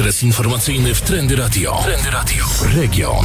Okres informacyjny w Trendy Radio. Trendy Radio. Region.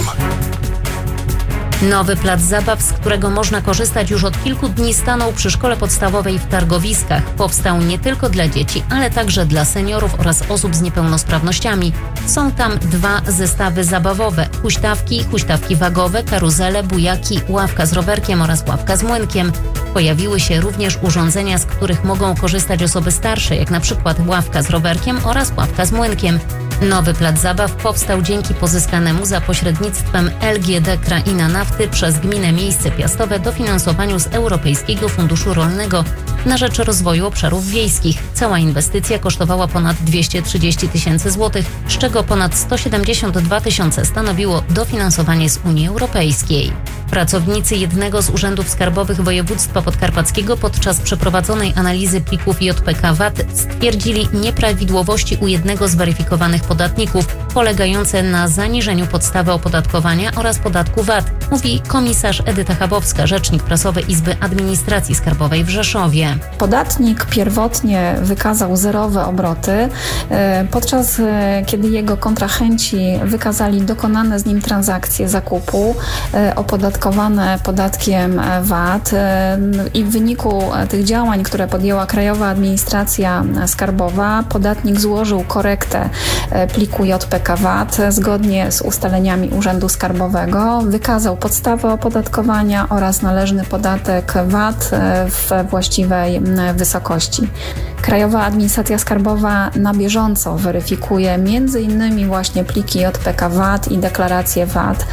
Nowy plac zabaw, z którego można korzystać już od kilku dni, stanął przy szkole podstawowej w Targowiskach. Powstał nie tylko dla dzieci, ale także dla seniorów oraz osób z niepełnosprawnościami. Są tam 2 zestawy zabawowe: huśtawki wagowe, karuzele, bujaki, ławka z rowerkiem oraz ławka z młynkiem. Pojawiły się również urządzenia, z których mogą korzystać osoby starsze, jak na przykład ławka z rowerkiem oraz ławka z młynkiem. Nowy plac zabaw powstał dzięki pozyskanemu za pośrednictwem LGD Kraina Nafty przez Gminę Miejsce Piastowe dofinansowaniu z Europejskiego Funduszu Rolnego na rzecz rozwoju obszarów wiejskich. Cała inwestycja kosztowała ponad 230 000 złotych, z czego ponad 172 000 stanowiło dofinansowanie z Unii Europejskiej. Pracownicy jednego z urzędów skarbowych województwa podkarpackiego podczas przeprowadzonej analizy plików JPK VAT stwierdzili nieprawidłowości u jednego z weryfikowanych podatników, polegające na zaniżeniu podstawy opodatkowania oraz podatku VAT, mówi komisarz Edyta Chabowska, rzecznik prasowy Izby Administracji Skarbowej w Rzeszowie. Podatnik pierwotnie wykazał zerowe obroty, podczas kiedy jego kontrahenci wykazali dokonane z nim transakcje zakupu opodatkowane podatkiem VAT i w wyniku tych działań, które podjęła Krajowa Administracja Skarbowa, podatnik złożył korektę pliku JPK VAT zgodnie z ustaleniami Urzędu Skarbowego, wykazał podstawę opodatkowania oraz należny podatek VAT w właściwej wysokości. Krajowa Administracja Skarbowa na bieżąco weryfikuje m.in. właśnie pliki JPK VAT i deklaracje VAT.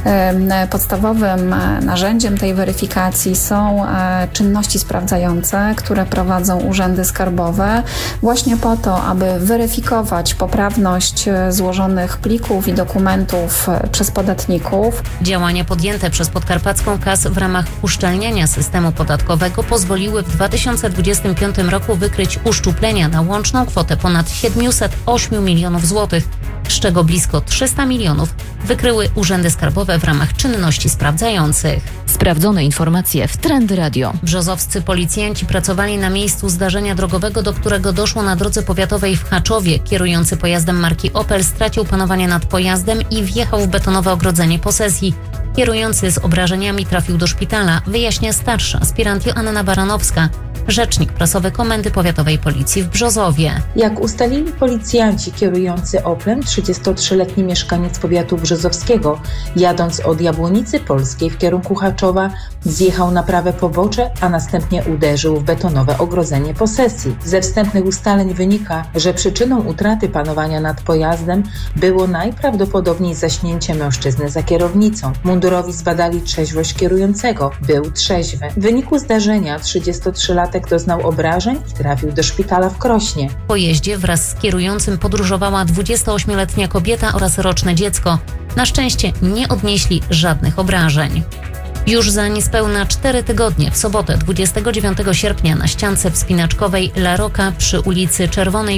Podstawowym narzędziem tej weryfikacji są czynności sprawdzające, które prowadzą urzędy skarbowe właśnie po to, aby weryfikować poprawność złożonych plików i dokumentów przez podatników. Działania podjęte przez Podkarpacką KAS w ramach uszczelniania systemu podatkowego pozwoliły w 2025 roku wykryć uszczuplenia na łączną kwotę ponad 708 milionów złotych, z czego blisko 300 milionów wykryły urzędy skarbowe w ramach czynności sprawdzających. Sprawdzone informacje w Trendy Radio. Brzozowscy policjanci pracowali na miejscu zdarzenia drogowego, do którego doszło na drodze powiatowej w Chaczowie. Kierujący pojazdem marki Opel stracił panowanie nad pojazdem i wjechał w betonowe ogrodzenie posesji. Kierujący z obrażeniami trafił do szpitala, wyjaśnia starsza aspirant Joanna Baranowska, rzecznik prasowy Komendy Powiatowej Policji w Brzozowie. Jak ustalili policjanci, kierujący Oplem, 33-letni mieszkaniec powiatu brzozowskiego, jadąc od Jabłonicy Polskiej w kierunku Chaczowa, zjechał na prawe pobocze, a następnie uderzył w betonowe ogrodzenie posesji. Ze wstępnych ustaleń wynika, że przyczyną utraty panowania nad pojazdem było najprawdopodobniej zaśnięcie mężczyzny za kierownicą. Mundurowi zbadali trzeźwość kierującego. Był trzeźwy. W wyniku zdarzenia 33-latek doznał obrażeń i trafił do szpitala w Krośnie. W pojeździe wraz z kierującym podróżowała 28-letnia kobieta oraz roczne dziecko. Na szczęście nie odnieśli żadnych obrażeń. Już za niespełna 4 tygodnie, w sobotę 29 sierpnia na ściance wspinaczkowej La Rocca przy ulicy Czerwonej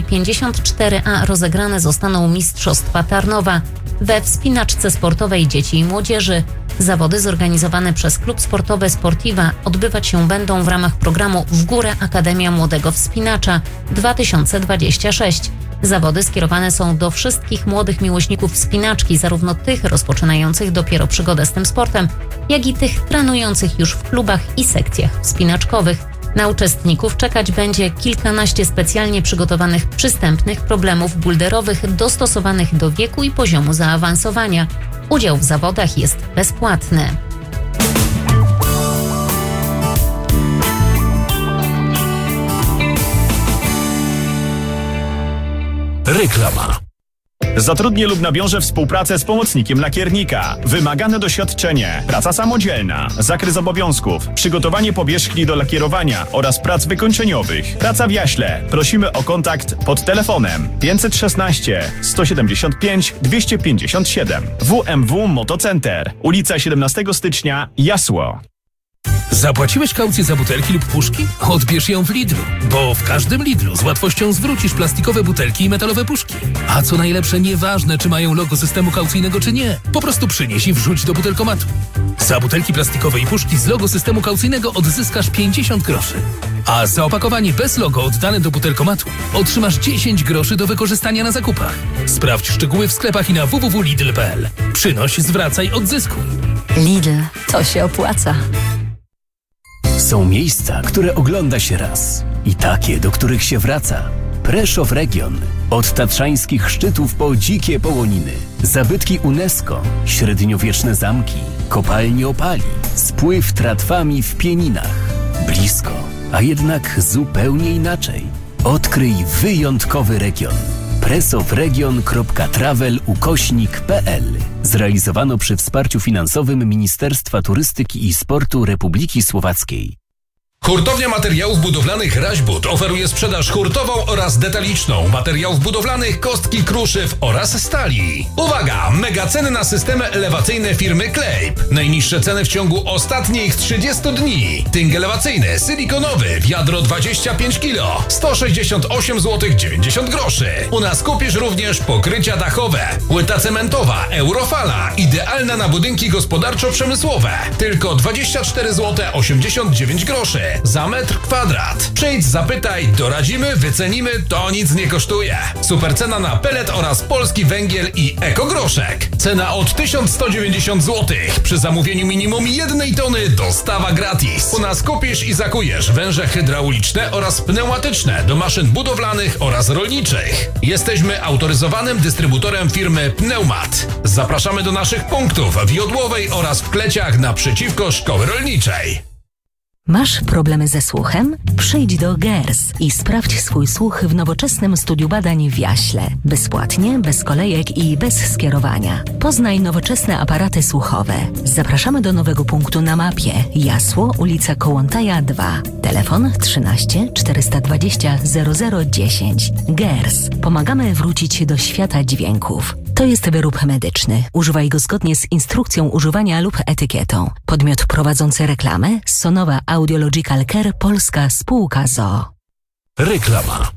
54A rozegrane zostaną Mistrzostwa Tarnowa we wspinaczce sportowej dzieci i młodzieży. Zawody zorganizowane przez Klub Sportowy Sportiva odbywać się będą w ramach programu W Górę Akademia Młodego Wspinacza 2026. Zawody skierowane są do wszystkich młodych miłośników wspinaczki, zarówno tych rozpoczynających dopiero przygodę z tym sportem, jak i tych trenujących już w klubach i sekcjach wspinaczkowych. Na uczestników czekać będzie kilkanaście specjalnie przygotowanych przystępnych problemów boulderowych dostosowanych do wieku i poziomu zaawansowania. Udział w zawodach jest bezpłatny. Reklama. Zatrudnię lub nawiążę współpracę z pomocnikiem lakiernika. Wymagane doświadczenie, praca samodzielna, zakres obowiązków, przygotowanie powierzchni do lakierowania oraz prac wykończeniowych. Praca w jaśle. Prosimy o kontakt pod telefonem 516 175 257. WMW Motocenter. Ulica 17 stycznia, Jasło. Zapłaciłeś kaucję za butelki lub puszki? Odbierz ją w Lidlu, bo w każdym Lidlu z łatwością zwrócisz plastikowe butelki i metalowe puszki. A co najlepsze, nieważne czy mają logo systemu kaucyjnego czy nie, po prostu przynieś i wrzuć do butelkomatu. Za butelki plastikowe i puszki z logo systemu kaucyjnego odzyskasz 50 groszy. A za opakowanie bez logo oddane do butelkomatu otrzymasz 10 groszy do wykorzystania na zakupach. Sprawdź szczegóły w sklepach i na www.lidl.pl. Przynoś, zwracaj, odzyskuj. Lidl, to się opłaca. Są miejsca, które ogląda się raz i takie, do których się wraca. Preszów Region. Od tatrzańskich szczytów po dzikie połoniny, zabytki UNESCO, średniowieczne zamki, kopalnie opali, spływ tratwami w Pieninach. Blisko, a jednak zupełnie inaczej. Odkryj wyjątkowy region. presofregion.travel/pl. Zrealizowano przy wsparciu finansowym Ministerstwa Turystyki i Sportu Republiki Słowackiej. Hurtownia Materiałów Budowlanych Raźbud oferuje sprzedaż hurtową oraz detaliczną materiałów budowlanych, kostki, kruszyw oraz stali. Uwaga! Mega ceny na systemy elewacyjne firmy Klejp. Najniższe ceny w ciągu ostatnich 30 dni. Tynk elewacyjny, silikonowy, wiadro 25 kg, 168 zł 90 groszy. U nas kupisz również pokrycia dachowe, płyta cementowa, Eurofala, idealna na budynki gospodarczo-przemysłowe. Tylko 24 zł 89 groszy. Za metr kwadrat. Przyjdź, zapytaj, doradzimy, wycenimy, to nic nie kosztuje. Super cena na pelet oraz polski węgiel i ekogroszek. Cena od 1190 zł. Przy zamówieniu minimum 1 tony dostawa gratis. U nas kupisz i zakujesz węże hydrauliczne oraz pneumatyczne do maszyn budowlanych oraz rolniczych. Jesteśmy autoryzowanym dystrybutorem firmy Pneumat. Zapraszamy do naszych punktów w Jodłowej oraz w Kleciach naprzeciwko Szkoły Rolniczej. Masz problemy ze słuchem? Przyjdź do GERS i sprawdź swój słuch w nowoczesnym studiu badań w Jaśle. Bezpłatnie, bez kolejek i bez skierowania. Poznaj nowoczesne aparaty słuchowe. Zapraszamy do nowego punktu na mapie. Jasło, ulica Kołłątaja 2. Telefon 13 420 0010. GERS. Pomagamy wrócić do świata dźwięków. To jest wyrób medyczny. Używaj go zgodnie z instrukcją używania lub etykietą. Podmiot prowadzący reklamę: Sonowa Audiological Care Polska Spółka ZOO. Reklama.